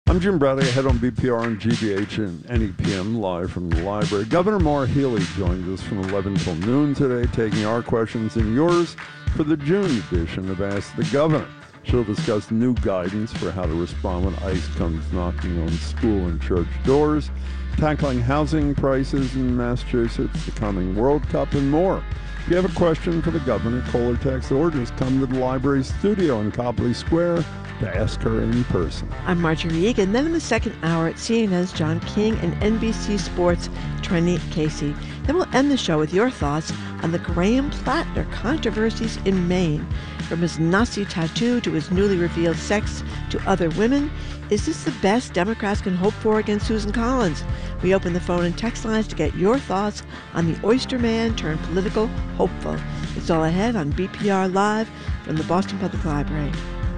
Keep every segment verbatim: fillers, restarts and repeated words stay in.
I'm Jim Bradley, ahead on B P R and G B H and N E P M, live from the library. Governor Maura Healey joins us from eleven till noon today, taking our questions and yours for the June edition of Ask the Governor. She'll discuss new guidance for how to respond when ICE comes knocking on school and church doors, tackling housing prices in Massachusetts, the coming World Cup, and more. If you have a question for the governor, call or text or just come to the library studio in Copley Square to ask her in person. I'm Marjorie Egan. Then in the second hour at C N N's John King and N B C Sports' Trenny Casey. Then we'll end the show with your thoughts on the Graham Plattner controversies in Maine. From his Nazi tattoo to his newly revealed sex to other women, is this the best Democrats can hope for against Susan Collins? We open the phone and text lines to get your thoughts on the Oyster Man turned political hopeful. It's all ahead on B P R Live from the Boston Public Library.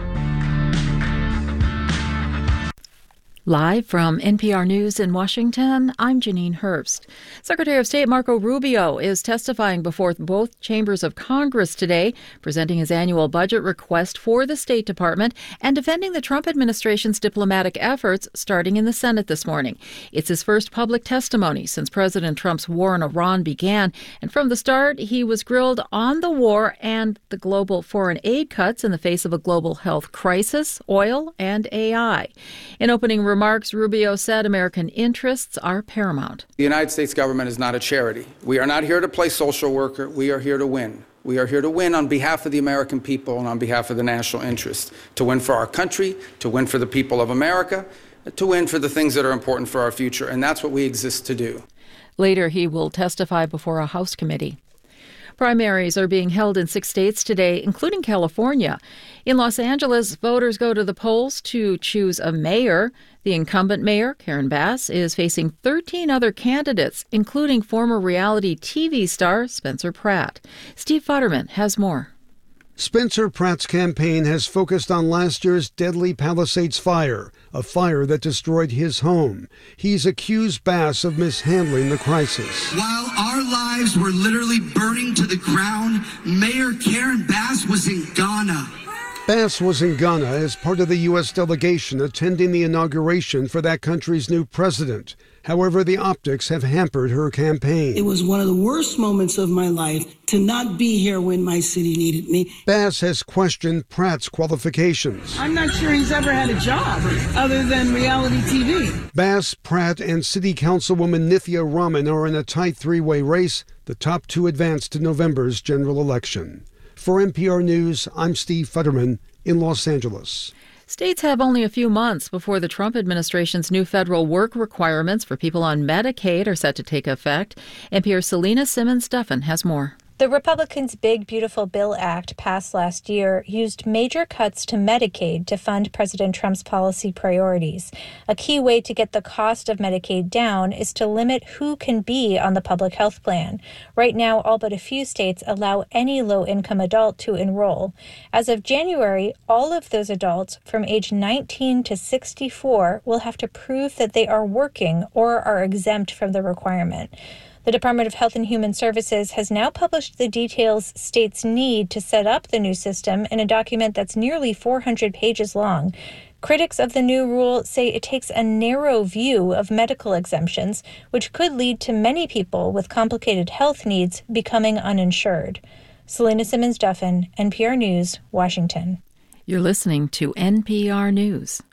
Live from N P R News in Washington, I'm Janine Herbst. Secretary of State Marco Rubio is testifying before both chambers of Congress today, presenting his annual budget request for the State Department and defending the Trump administration's diplomatic efforts, starting in the Senate this morning. It's his first public testimony since President Trump's war in Iran began, and from the start, he was grilled on the war and the global foreign aid cuts in the face of a global health crisis, oil, and A I. In opening remarks, Rubio said American interests are paramount. The United States government is not a charity. We are not here to play social worker. We are here to win. We are here to win on behalf of the American people and on behalf of the national interest, to win for our country, to win for the people of America, to win for the things that are important for our future. And that's what we exist to do. Later, he will testify before a House committee. Primaries are being held in six states today, including California. In Los Angeles, voters go to the polls to choose a mayor. The incumbent mayor, Karen Bass, is facing thirteen other candidates, including former reality T V star Spencer Pratt. Steve Futterman has more. Spencer Pratt's campaign has focused on last year's deadly Palisades fire, a fire that destroyed his home. He's accused Bass of mishandling the crisis. While our lives were literally burning to the ground, Mayor Karen Bass was in Ghana. Bass was in Ghana as part of the U S delegation attending the inauguration for that country's new president. However, the optics have hampered her campaign. It was one of the worst moments of my life to not be here when my city needed me. Bass has questioned Pratt's qualifications. I'm not sure he's ever had a job other than reality T V. Bass, Pratt, and City Councilwoman Nithya Raman are in a tight three-way race. The top two advance to November's general election. For N P R News, I'm Steve Futterman in Los Angeles. States have only a few months before the Trump administration's new federal work requirements for people on Medicaid are set to take effect. N P R's Selena Simmons-Duffin has more. The Republicans' Big Beautiful Bill Act passed last year used major cuts to Medicaid to fund President Trump's policy priorities. A key way to get the cost of Medicaid down is to limit who can be on the public health plan. Right now, all but a few states allow any low-income adult to enroll. As of January, all of those adults from age nineteen to sixty-four will have to prove that they are working or are exempt from the requirement. The Department of Health and Human Services has now published the details states need to set up the new system in a document that's nearly four hundred pages long. Critics of the new rule say it takes a narrow view of medical exemptions, which could lead to many people with complicated health needs becoming uninsured. Selena Simmons-Duffin, N P R News, Washington. You're listening to N P R News.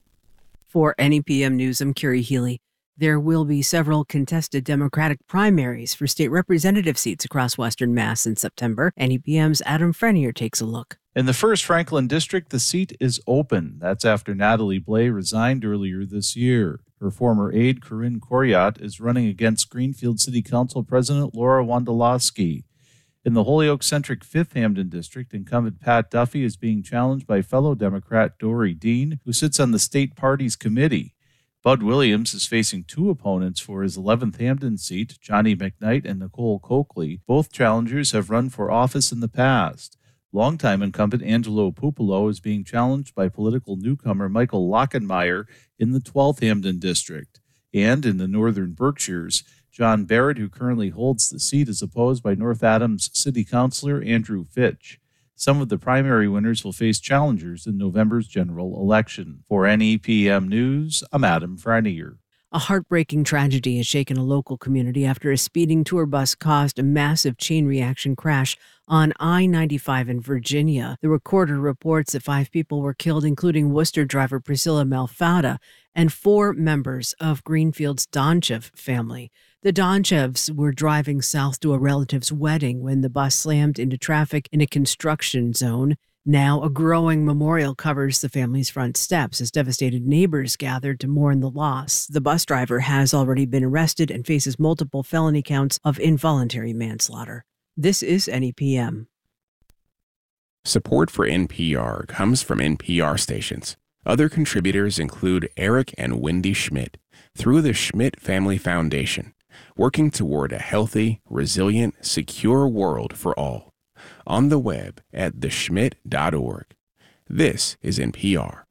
For N E P M News, I'm Carrie Healy. There will be several contested Democratic primaries for state representative seats across Western Mass in September. N E P M's Adam Frenier takes a look. In the first Franklin district, the seat is open. That's after Natalie Blais resigned earlier this year. Her former aide, Corinne Coriat, is running against Greenfield City Council President Laura Wondolowski. In the Holyoke-centric fifth Hampden district, incumbent Pat Duffy is being challenged by fellow Democrat Dory Dean, who sits on the state party's committee. Bud Williams is facing two opponents for his eleventh Hampden seat, Johnny McKnight and Nicole Coakley. Both challengers have run for office in the past. Longtime incumbent Angelo Pupolo is being challenged by political newcomer Michael Lockenmeyer in the twelfth Hampden district. And in the northern Berkshires, John Barrett, who currently holds the seat, is opposed by North Adams City Councilor Andrew Fitch. Some of the primary winners will face challengers in November's general election. For N E P M News, I'm Adam Frenier. A heartbreaking tragedy has shaken a local community after a speeding tour bus caused a massive chain reaction crash on I ninety-five in Virginia. The Recorder reports that five people were killed, including Worcester driver Priscilla Malfada and four members of Greenfield's Donchev family. The Donchevs were driving south to a relative's wedding when the bus slammed into traffic in a construction zone. Now, a growing memorial covers the family's front steps as devastated neighbors gathered to mourn the loss. The bus driver has already been arrested and faces multiple felony counts of involuntary manslaughter. This is N E P M. Support for N P R comes from N P R stations. Other contributors include Eric and Wendy Schmidt through the Schmidt Family Foundation, working toward a healthy, resilient, secure world for all. On the web at the schmidt dot org. This is N P R.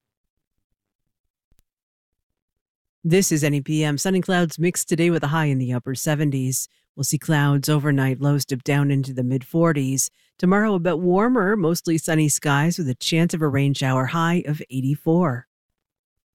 This is N E P M. Sun and clouds mixed today with a high in the upper seventies. We'll see clouds overnight, lows dip down into the mid forties. Tomorrow a bit warmer, mostly sunny skies with a chance of a rain shower, high of eighty-four.